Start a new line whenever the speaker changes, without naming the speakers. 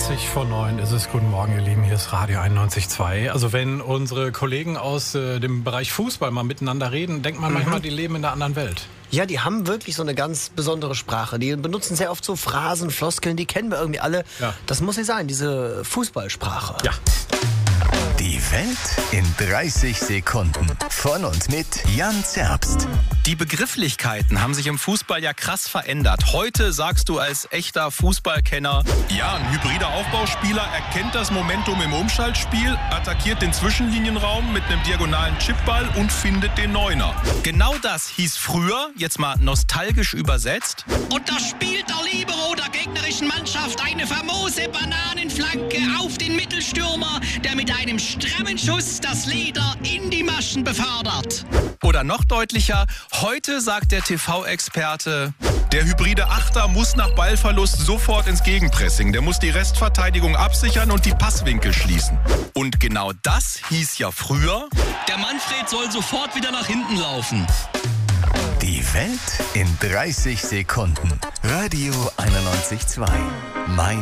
8:30 ist es. Guten Morgen, ihr Lieben, hier ist Radio 91.2. Also wenn unsere Kollegen aus dem Bereich Fußball mal miteinander reden, denkt man manchmal, die leben in einer anderen Welt.
Ja, die haben wirklich so eine ganz besondere Sprache. Die benutzen sehr oft so Phrasen, Floskeln, die kennen wir irgendwie alle.
Ja.
Das muss nicht sein, diese Fußballsprache.
Ja.
Die Welt in 30 Sekunden. Von und mit Jan Zerbst.
Die Begrifflichkeiten haben sich im Fußball ja krass verändert. Heute sagst du als echter Fußballkenner: Ja, ein hybrider Aufbauspieler erkennt das Momentum im Umschaltspiel, attackiert den Zwischenlinienraum mit einem diagonalen Chipball und findet den Neuner. Genau das hieß früher, jetzt mal nostalgisch übersetzt:
Und da spielt der Libero der gegnerischen Mannschaft eine famose Bananenflanke auf den Mittelstürmer, der mit einem strammen Schuss das Leder in die Maschen befördert.
Oder noch deutlicher: Heute sagt der TV-Experte: Der hybride Achter muss nach Ballverlust sofort ins Gegenpressing. Der muss die Restverteidigung absichern und die Passwinkel schließen. Und genau das hieß ja früher:
Der Manfred soll sofort wieder nach hinten laufen.
Die Welt in 30 Sekunden. Radio 91.2. Mein